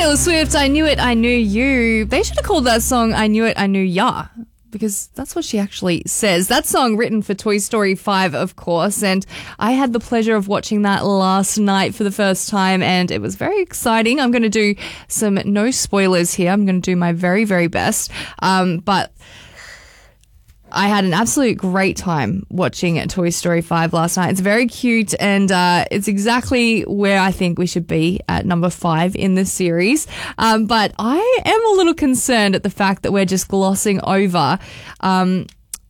Taylor Swift, I Knew It, I Knew You. They should have called that song I Knew It, I Knew Ya, because that's what she actually says. That song written for Toy Story 5, of course, and I had the pleasure of watching that last night for the first time, and it was very exciting. I'm going to do some no spoilers here. I'm going to do my very, very best, but I had an absolute great time watching Toy Story 5 last night. It's very cute, and it's exactly where I think we should be at number 5 in this series. But I am a little concerned at the fact that we're just glossing over an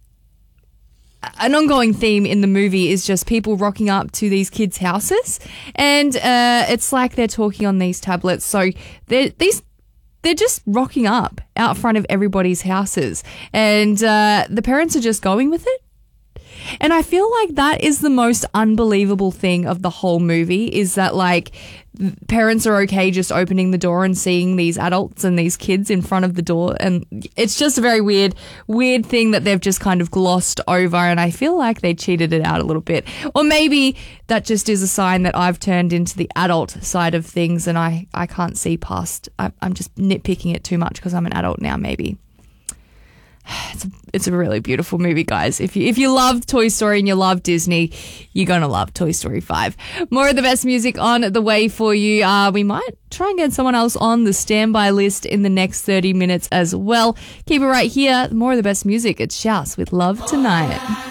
ongoing theme in the movie is just people rocking up to these kids' houses, and it's like they're talking on these tablets. So they're just rocking up out front of everybody's houses, and the parents are just going with it. And I feel like that is the most unbelievable thing of the whole movie, is that like parents are okay just opening the door and seeing these adults and these kids in front of the door. And it's just a very weird thing that they've just kind of glossed over. And I feel like they cheated it out a little bit. Or maybe that just is a sign that I've turned into the adult side of things and I can't see past. I'm just nitpicking it too much because I'm an adult now, maybe. It's a really beautiful movie, guys. If you love Toy Story and you love Disney, you're going to love Toy Story 5. More of the best music on the way for you. We might try and get someone else on the standby list in the next 30 minutes as well. Keep it right here. More of the best music. It's Shouse with Love Tonight.